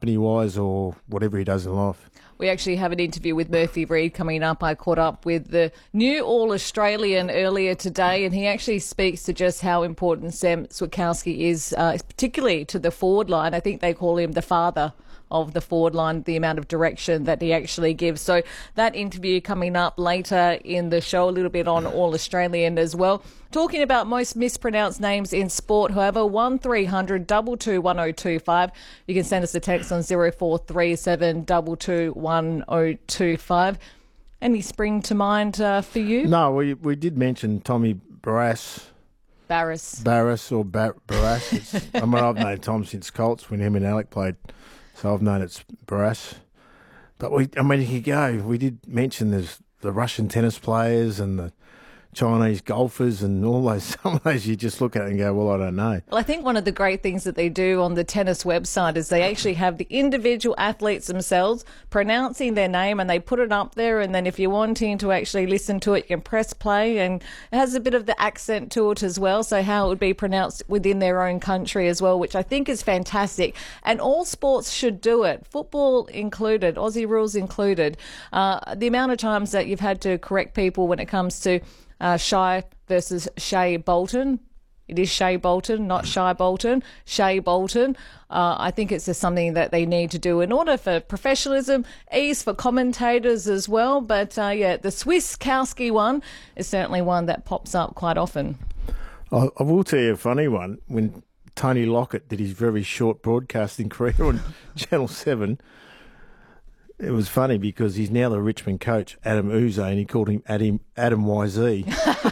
company-wise or whatever he does in life. We actually have an interview with Murphy Reid coming up. I caught up with the new All-Australian earlier today, and he actually speaks to just how important Sam Switkowski is, particularly to the forward line. I think they call him the father of the forward line, the amount of direction that he actually gives. So that interview coming up later in the show, a little bit on All-Australian as well. Talking about most mispronounced names in sport, however, 1300 22 1025. You can send us a text on 0437 22 1025. Any spring to mind for you? No, we did mention Tommy Barrass. Barrass Or Barrass. I've known Tom since Colts when him and Alec played. So I've known it's Barrass. But you could go. We did mention there's the Russian tennis players and the Chinese golfers and all those. Some of those you just look at it and go, well, I don't know. Well, I think one of the great things that they do on the tennis website is they actually have the individual athletes themselves pronouncing their name, and they put it up there, and then if you're wanting to actually listen to it, you can press play, and it has a bit of the accent to it as well, so how it would be pronounced within their own country as well, which I think is fantastic. And all sports should do it, football included, Aussie rules included. The amount of times that you've had to correct people when it comes to Shy versus Shea Bolton. It is Shea Bolton, not Shy Bolton. Shea Bolton. I think it's just something that they need to do in order for professionalism, ease for commentators as well. But, the Switkowski one is certainly one that pops up quite often. I will tell you a funny one. When Tony Lockett did his very short broadcasting career on Channel 7, it was funny because he's now the Richmond coach, Adam Uze, and he called him Adam YZ.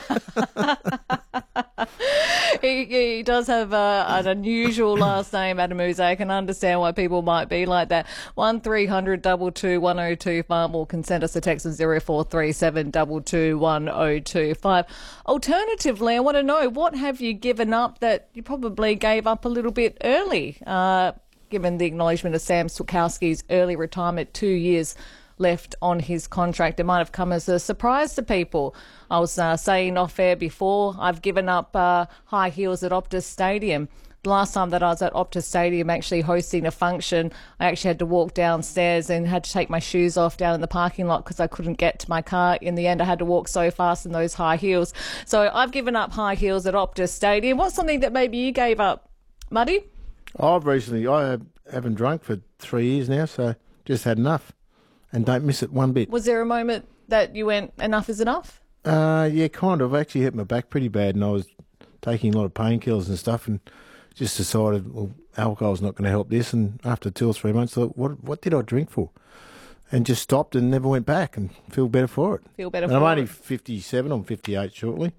He does have an unusual last name, Adam Uze. I can understand why people might be like that. 1300 22 1025, or can send us a text on 0437 22 1025. Alternatively, I want to know, what have you given up that you probably gave up a little bit early? Given the acknowledgement of Sam Switkowski's early retirement, 2 years left on his contract. It might have come as a surprise to people. I was saying off air before, I've given up high heels at Optus Stadium. The last time that I was at Optus Stadium actually hosting a function, I actually had to walk downstairs and had to take my shoes off down in the parking lot because I couldn't get to my car. In the end, I had to walk so fast in those high heels. So I've given up high heels at Optus Stadium. What's something that maybe you gave up, Muddy? I haven't drunk for 3 years now, so just had enough and don't miss it one bit. Was there a moment that you went, enough is enough? Yeah, kind of. I actually hit my back pretty bad, and I was taking a lot of painkillers and stuff, and just decided, well, alcohol's not going to help this. And after 2 or 3 months, I thought, what did I drink for? And just stopped and never went back, and feel better for it. And I'm only 57, I'm 58 shortly.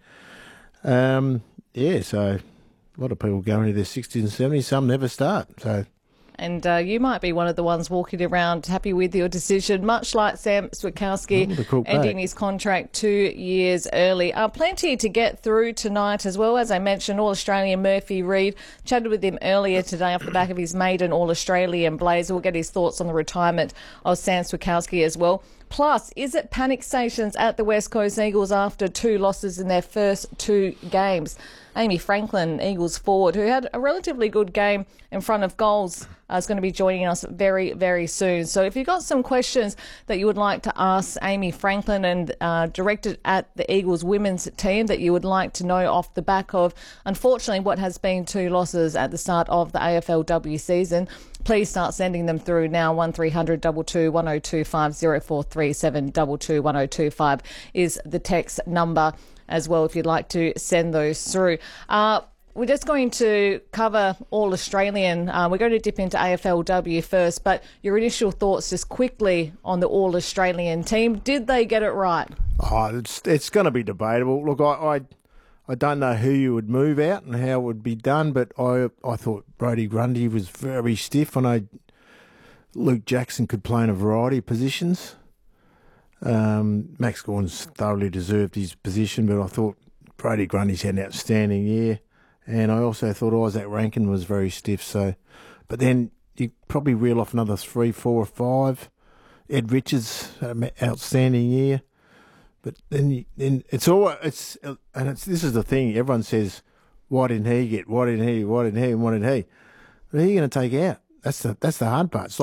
So a lot of people go into their 60s and 70s, some never start. And you might be one of the ones walking around happy with your decision, much like Sam Switkowski ending his contract 2 years early. Plenty to get through tonight as well. As I mentioned, All-Australian Murphy Reid, chatted with him earlier today off the back of his maiden All-Australian blazer. We'll get his thoughts on the retirement of Sam Switkowski as well. Plus, is it panic stations at the West Coast Eagles after 2 losses in their first 2 games? Amy Franklin, Eagles forward, who had a relatively good game in front of goals, is going to be joining us very, very soon. So if you've got some questions that you would like to ask Amy Franklin and directed at the Eagles women's team that you would like to know off the back of, unfortunately, what has been 2 losses at the start of the AFLW season, please start sending them through now. 1300 22 1025 0437 22 1025 is the text number as well if you'd like to send those through. We're just going to cover All-Australian. We're going to dip into AFLW first, but your initial thoughts just quickly on the All-Australian team. Did they get it right? It's going to be debatable. Look, I don't know who you would move out and how it would be done, but I thought Brodie Grundy was very stiff. I know Luke Jackson could play in a variety of positions. Max Gawn's thoroughly deserved his position, but I thought Brodie Grundy's had an outstanding year. And I also thought Isaac Rankin was very stiff. But then you probably reel off another 3, 4 or 5. Ed Richards had an outstanding year. But then this is the thing. Everyone says, why didn't he get? Why didn't he? Why didn't he? And why did he? But who are you going to take out? That's the hard part.